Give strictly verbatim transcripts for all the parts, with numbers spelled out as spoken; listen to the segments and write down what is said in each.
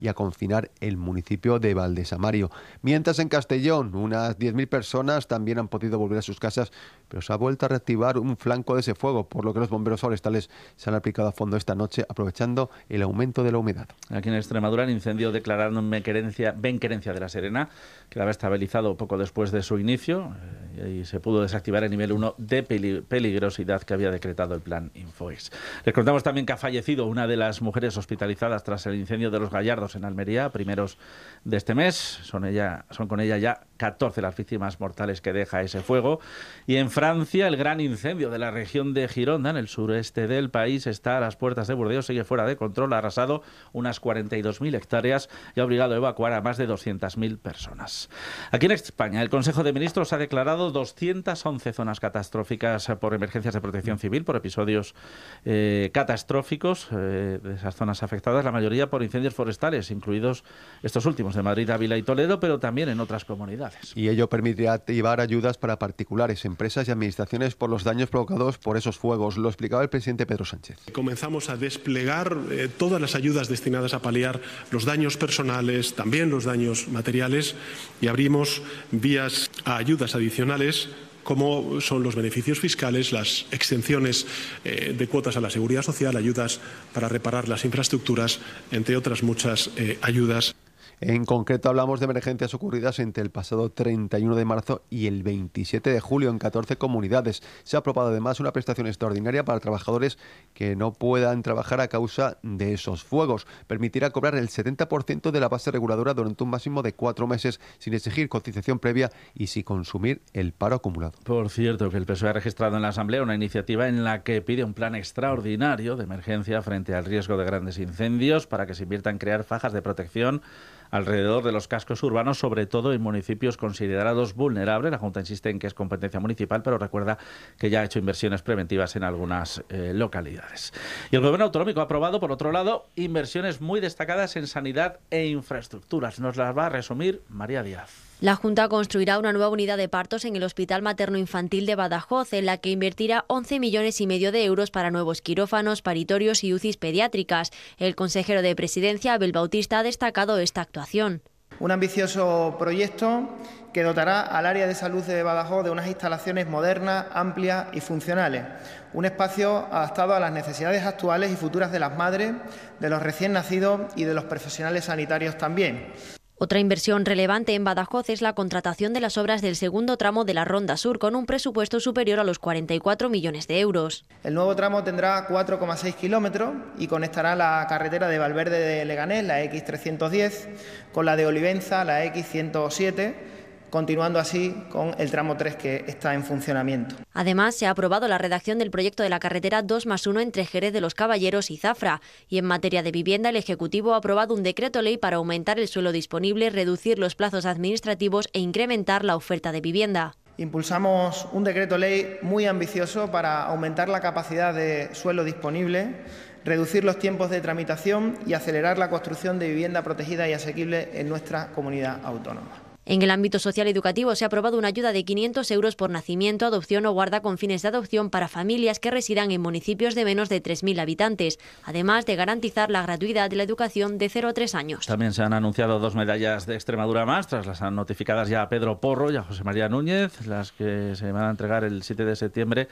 y a confinar el municipio de Valdesamario. Mientras en Castellón, unas diez mil personas también han podido volver a sus casas, pero se ha vuelto a reactivar un flanco de ese fuego, por lo que los bomberos forestales se han aplicado a fondo esta noche, aprovechando el aumento de la humedad. Aquí en Extremadura, el incendio declarado en Benquerencia, Benquerencia de la Serena quedaba estabilizado poco después de su inicio eh, y se pudo desactivar el nivel uno de peligrosidad que había decretado el plan Infoex. Les contamos también que ha fallecido una de las mujeres hospitalizadas tras el incendio de los Gallardos en Almería, primeros de este mes. Son, ella, son con ella ya catorce las víctimas mortales que deja ese fuego. Y en Francia, el gran incendio de la región de Gironda, en el sureste del país, está a las puertas de Burdeos, sigue fuera de control, ha arrasado unas cuarenta y dos mil hectáreas y ha obligado a evacuar a más de doscientas mil personas. Aquí en España, el Consejo de Ministros ha declarado doscientas once zonas catastróficas por emergencias de protección civil, por episodios eh, catastróficos eh, de esas zonas afectadas, la mayoría por incendios forestales, incluidos estos últimos de Madrid, Ávila y Toledo, pero también en otras comunidades. Y ello permitirá activar ayudas para particulares, empresas y administraciones por los daños provocados por esos fuegos. Lo explicaba el presidente Pedro Sánchez. Comenzamos a desplegar eh, todas las ayudas destinadas a paliar los daños personales, también los daños materiales, y abrimos vías a ayudas adicionales, como son los beneficios fiscales, las exenciones eh, de cuotas a la seguridad social, ayudas para reparar las infraestructuras, entre otras muchas eh, ayudas. En concreto hablamos de emergencias ocurridas entre el pasado treinta y uno de marzo y el veintisiete de julio en catorce comunidades. Se ha aprobado además una prestación extraordinaria para trabajadores que no puedan trabajar a causa de esos fuegos. Permitirá cobrar el setenta por ciento de la base reguladora durante un máximo de cuatro meses sin exigir cotización previa y sin consumir el paro acumulado. Por cierto, que el P S O E ha registrado en la Asamblea una iniciativa en la que pide un plan extraordinario de emergencia frente al riesgo de grandes incendios para que se invierta en crear fajas de protección alrededor de los cascos urbanos, sobre todo en municipios considerados vulnerables. La Junta insiste en que es competencia municipal, pero recuerda que ya ha hecho inversiones preventivas en algunas eh, localidades. Y el Gobierno autonómico ha aprobado, por otro lado, inversiones muy destacadas en sanidad e infraestructuras. Nos las va a resumir María Díaz. La Junta construirá una nueva unidad de partos en el Hospital Materno-Infantil de Badajoz, en la que invertirá once millones y medio de euros para nuevos quirófanos, paritorios y U C Is pediátricas. El consejero de Presidencia, Abel Bautista, ha destacado esta actuación. Un ambicioso proyecto que dotará al área de salud de Badajoz de unas instalaciones modernas, amplias y funcionales. Un espacio adaptado a las necesidades actuales y futuras de las madres, de los recién nacidos y de los profesionales sanitarios también. Otra inversión relevante en Badajoz es la contratación de las obras del segundo tramo de la Ronda Sur, con un presupuesto superior a los cuarenta y cuatro millones de euros. El nuevo tramo tendrá cuatro coma seis kilómetros y conectará la carretera de Valverde de Leganés, la equis trescientos diez, con la de Olivenza, la equis ciento siete, continuando así con el tramo tres que está en funcionamiento. Además, se ha aprobado la redacción del proyecto de la carretera dos más uno entre Jerez de los Caballeros y Zafra. Y en materia de vivienda, el Ejecutivo ha aprobado un decreto ley para aumentar el suelo disponible, reducir los plazos administrativos e incrementar la oferta de vivienda. Impulsamos un decreto ley muy ambicioso para aumentar la capacidad de suelo disponible, reducir los tiempos de tramitación y acelerar la construcción de vivienda protegida y asequible en nuestra comunidad autónoma. En el ámbito social y educativo se ha aprobado una ayuda de quinientos euros por nacimiento, adopción o guarda con fines de adopción para familias que residan en municipios de menos de tres mil habitantes, además de garantizar la gratuidad de la educación de cero a tres años. También se han anunciado dos medallas de Extremadura más, tras las notificadas ya a Pedro Porro y a José María Núñez, las que se van a entregar el siete de septiembre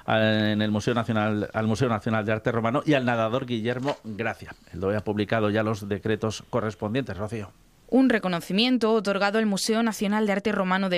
en el Museo Nacional, al Museo Nacional de Arte Romano y al nadador Guillermo Gracia. El D O E ha publicado ya los decretos correspondientes. Rocío. Un reconocimiento otorgado al Museo Nacional de Arte Romano de